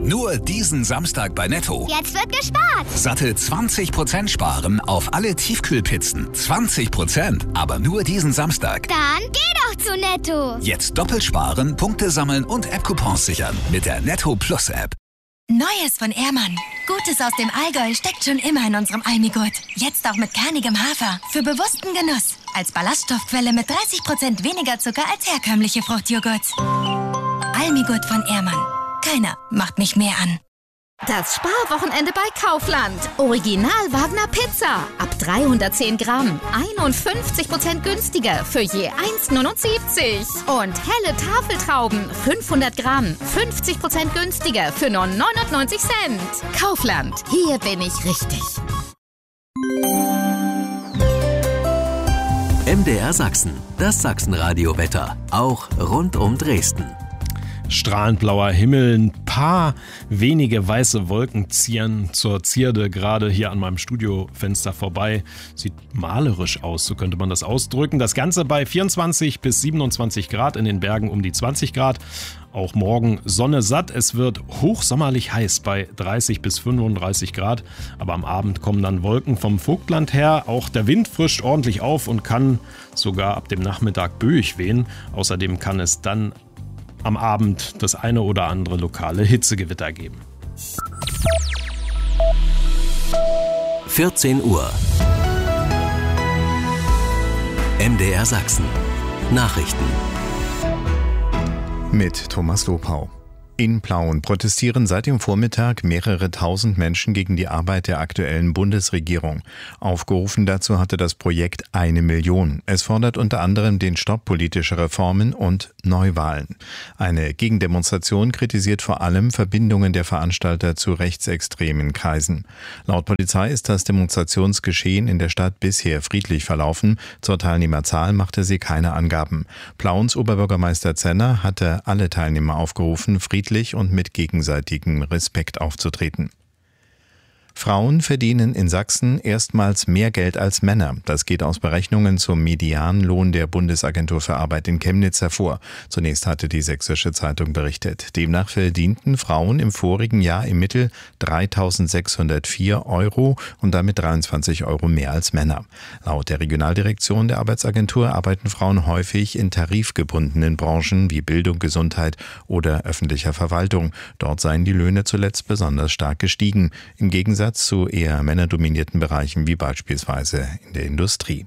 Nur diesen Samstag bei Netto. Jetzt wird gespart. Satte 20% sparen auf alle Tiefkühlpizzen. 20%, aber nur diesen Samstag. Dann geh doch zu Netto. Jetzt doppelt sparen, Punkte sammeln und App-Coupons sichern mit der Netto Plus App. Neues von Ehrmann. Gutes aus dem Allgäu steckt schon immer in unserem Almigurt. Jetzt auch mit kernigem Hafer. Für bewussten Genuss. Als Ballaststoffquelle mit 30% weniger Zucker als herkömmliche Fruchtjoghurts. Almigurt von Ehrmann. Keiner macht mich mehr an. Das Sparwochenende bei Kaufland. Original Wagner Pizza. Ab 310 Gramm. 51% günstiger für je 1,79. Und helle Tafeltrauben. 500 Gramm. 50% günstiger für nur 99 Cent. Kaufland. Hier bin ich richtig. MDR Sachsen. Das Sachsenradio-Wetter. Auch rund um Dresden. Strahlend blauer Himmel, ein paar wenige weiße Wolken ziehen zur Zierde gerade hier an meinem Studiofenster vorbei. Sieht malerisch aus, so könnte man das ausdrücken. Das Ganze bei 24 bis 27 Grad, in den Bergen um die 20 Grad. Auch morgen Sonne satt. Es wird hochsommerlich heiß bei 30 bis 35 Grad. Aber am Abend kommen dann Wolken vom Vogtland her. Auch der Wind frischt ordentlich auf und kann sogar ab dem Nachmittag böig wehen. Außerdem kann es dann am Abend das eine oder andere lokale Hitzegewitter geben. 14 Uhr. MDR Sachsen. Nachrichten. Mit Thomas Lopau. In Plauen protestieren seit dem Vormittag mehrere tausend Menschen gegen die Arbeit der aktuellen Bundesregierung. Aufgerufen dazu hatte das Projekt 1 Million. Es fordert unter anderem den Stopp politischer Reformen und Neuwahlen. Eine Gegendemonstration kritisiert vor allem Verbindungen der Veranstalter zu rechtsextremen Kreisen. Laut Polizei ist das Demonstrationsgeschehen in der Stadt bisher friedlich verlaufen. Zur Teilnehmerzahl machte sie keine Angaben. Plauens Oberbürgermeister Zenner hatte alle Teilnehmer aufgerufen, friedlich und mit gegenseitigem Respekt aufzutreten. Frauen verdienen in Sachsen erstmals mehr Geld als Männer. Das geht aus Berechnungen zum Medianlohn der Bundesagentur für Arbeit in Chemnitz hervor. Zunächst hatte die Sächsische Zeitung berichtet. Demnach verdienten Frauen im vorigen Jahr im Mittel 3.604 € und damit 23 € mehr als Männer. Laut der Regionaldirektion der Arbeitsagentur arbeiten Frauen häufig in tarifgebundenen Branchen wie Bildung, Gesundheit oder öffentlicher Verwaltung. Dort seien die Löhne zuletzt besonders stark gestiegen. Im Gegensatz zu eher männerdominierten Bereichen wie beispielsweise in der Industrie.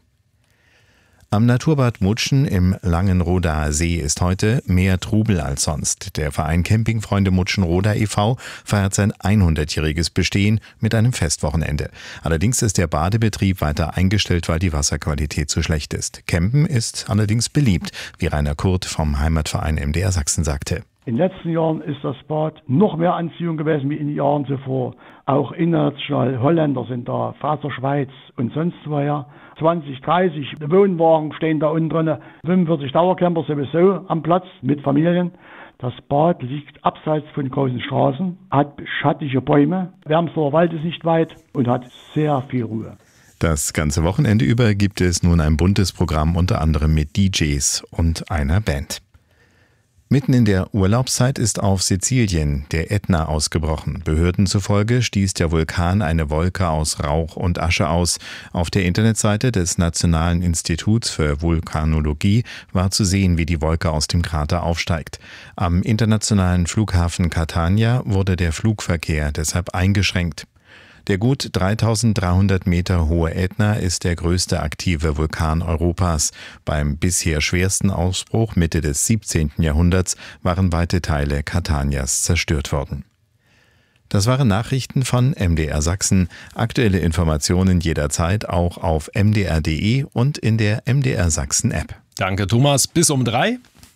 Am Naturbad Mutschen im Langenrodaer See ist heute mehr Trubel als sonst. Der Verein Campingfreunde Mutschenroda e.V. feiert sein 100-jähriges Bestehen mit einem Festwochenende. Allerdings ist der Badebetrieb weiter eingestellt, weil die Wasserqualität zu schlecht ist. Campen ist allerdings beliebt, wie Rainer Kurt vom Heimatverein MDR Sachsen sagte. In den letzten Jahren ist das Bad noch mehr Anziehung gewesen wie in den Jahren zuvor. Auch international Holländer sind da, aus der Schweiz und sonst woher. 20, 30 Wohnwagen stehen da unten drin, 45 Dauercamper sowieso am Platz mit Familien. Das Bad liegt abseits von großen Straßen, hat schattige Bäume, Wermsler Wald ist nicht weit und hat sehr viel Ruhe. Das ganze Wochenende über gibt es nun ein buntes Programm, unter anderem mit DJs und einer Band. Mitten in der Urlaubszeit ist auf Sizilien der Ätna ausgebrochen. Behörden zufolge stieß der Vulkan eine Wolke aus Rauch und Asche aus. Auf der Internetseite des Nationalen Instituts für Vulkanologie war zu sehen, wie die Wolke aus dem Krater aufsteigt. Am internationalen Flughafen Catania wurde der Flugverkehr deshalb eingeschränkt. Der gut 3.300 Meter hohe Ätna ist der größte aktive Vulkan Europas. Beim bisher schwersten Ausbruch Mitte des 17. Jahrhunderts waren weite Teile Catanias zerstört worden. Das waren Nachrichten von MDR Sachsen. Aktuelle Informationen jederzeit auch auf mdr.de und in der MDR Sachsen App. Danke Thomas, bis um 3.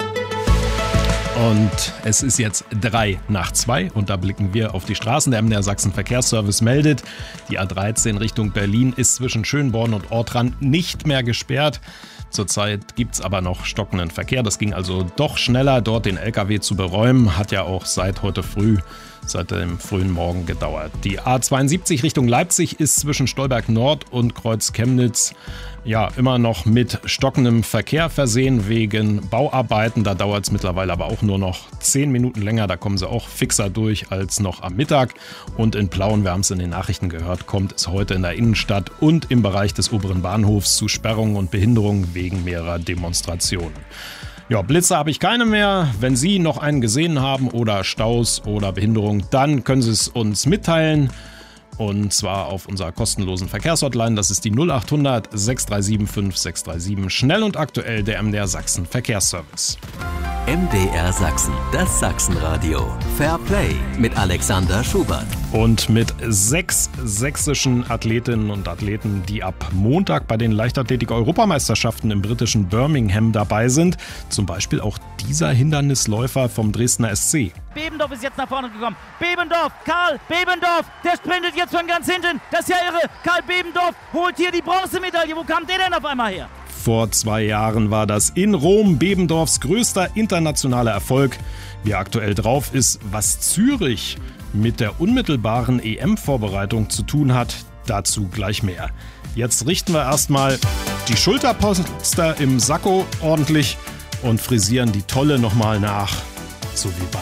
Und es ist jetzt 3:02 und da blicken wir auf die Straßen. Der MDR Sachsen Verkehrsservice meldet, die A13 Richtung Berlin ist zwischen Schönborn und Ortrand nicht mehr gesperrt. Zurzeit gibt es aber noch stockenden Verkehr. Das ging also doch schneller, dort den LKW zu beräumen. Hat ja auch seit heute früh seit dem frühen Morgen gedauert. Die A72 Richtung Leipzig ist zwischen Stolberg Nord und Kreuz Chemnitz immer noch mit stockendem Verkehr versehen wegen Bauarbeiten. Da dauert es mittlerweile aber auch nur noch 10 Minuten länger. Da kommen sie auch fixer durch als noch am Mittag. Und in Plauen, wir haben es in den Nachrichten gehört, kommt es heute in der Innenstadt und im Bereich des oberen Bahnhofs zu Sperrungen und Behinderungen wegen mehrerer Demonstrationen. Ja, Blitze habe ich keine mehr. Wenn Sie noch einen gesehen haben oder Staus oder Behinderung, dann können Sie es uns mitteilen. Und zwar auf unserer kostenlosen Verkehrshotline. Das ist die 0800 637 5637. Schnell und aktuell der MDR Sachsen Verkehrsservice. MDR Sachsen, das Sachsenradio. Fair Play mit Alexander Schubert. Und mit 6 sächsischen Athletinnen und Athleten, die ab Montag bei den Leichtathletik-Europameisterschaften im britischen Birmingham dabei sind. Zum Beispiel auch dieser Hindernisläufer vom Dresdner SC. Bebendorf ist jetzt nach vorne gekommen. Bebendorf, Karl Bebendorf, der sprintet jetzt von ganz hinten. Das ist ja irre. Karl Bebendorf holt hier die Bronzemedaille. Wo kam der denn auf einmal her? Vor 2 Jahren war das in Rom Bebendorfs größter internationaler Erfolg. Wie aktuell drauf ist, was Zürich mit der unmittelbaren EM-Vorbereitung zu tun hat, dazu gleich mehr. Jetzt richten wir erstmal die Schulterpolster im Sakko ordentlich und frisieren die Tolle nochmal nach, so wie bei